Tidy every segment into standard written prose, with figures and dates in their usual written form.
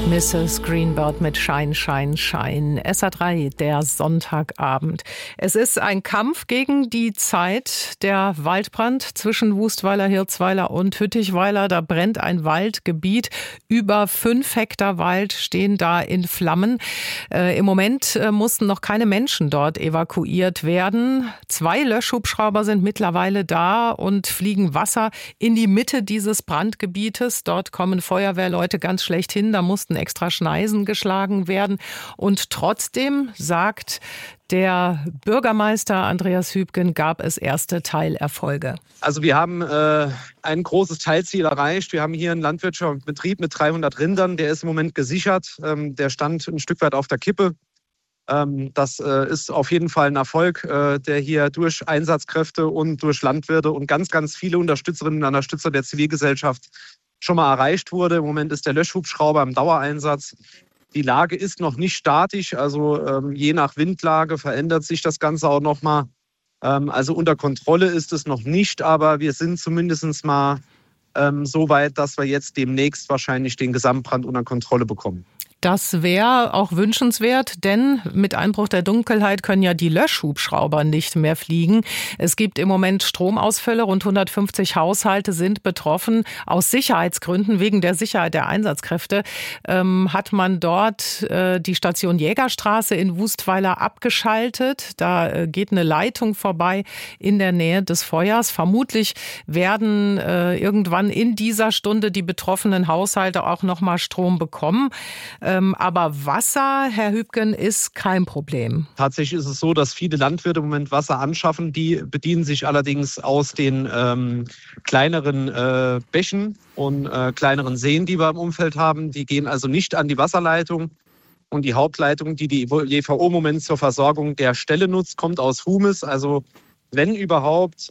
Mrs. Greenbird mit Shine, Shine, Shine. SA3, der Sonntagabend. Es ist ein Kampf gegen die Zeit. Der Waldbrand zwischen Wustweiler, Hirzweiler und Hüttichweiler. Da brennt ein Waldgebiet. Über 5 Hektar Wald stehen da in Flammen. Im Moment mussten noch keine Menschen dort evakuiert werden. 2 Löschhubschrauber sind mittlerweile da und fliegen Wasser in die Mitte dieses Brandgebietes. Dort kommen Feuerwehrleute ganz schlecht hin. Da mussten extra Schneisen geschlagen werden. Und trotzdem, sagt der Bürgermeister Andreas Hübgen, gab es erste Teilerfolge. Also wir haben ein großes Teilziel erreicht. Wir haben hier einen landwirtschaftlichen Betrieb mit 300 Rindern. Der ist im Moment gesichert. Der stand ein Stück weit auf der Kippe. Das ist auf jeden Fall ein Erfolg, der hier durch Einsatzkräfte und durch Landwirte und ganz, ganz viele Unterstützerinnen und Unterstützer der Zivilgesellschaft schon mal erreicht wurde. Im Moment ist der Löschhubschrauber im Dauereinsatz. Die Lage ist noch nicht statisch, also je nach Windlage verändert sich das Ganze auch nochmal. Also unter Kontrolle ist es noch nicht, aber wir sind zumindest mal so weit, dass wir jetzt demnächst wahrscheinlich den Gesamtbrand unter Kontrolle bekommen. Das wäre auch wünschenswert, denn mit Einbruch der Dunkelheit können ja die Löschhubschrauber nicht mehr fliegen. Es gibt im Moment Stromausfälle. Rund 150 Haushalte sind betroffen. Aus Sicherheitsgründen, wegen der Sicherheit der Einsatzkräfte, hat man dort die Station Jägerstraße in Wustweiler abgeschaltet. Da geht eine Leitung vorbei in der Nähe des Feuers. Vermutlich werden irgendwann in dieser Stunde die betroffenen Haushalte auch noch mal Strom bekommen. Aber Wasser, Herr Hübgen, ist kein Problem. Tatsächlich ist es so, dass viele Landwirte im Moment Wasser anschaffen. Die bedienen sich allerdings aus den kleineren Bächen und kleineren Seen, die wir im Umfeld haben. Die gehen also nicht an die Wasserleitung. Und die Hauptleitung, die die JVO im Moment zur Versorgung der Ställe nutzt, kommt aus Humis. Also wenn überhaupt,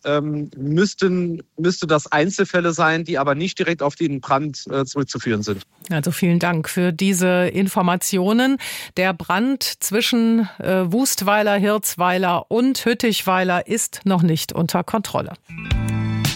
müsste das Einzelfälle sein, die aber nicht direkt auf den Brand zurückzuführen sind. Also vielen Dank für diese Informationen. Der Brand zwischen Wustweiler, Hirzweiler und Hüttichweiler ist noch nicht unter Kontrolle.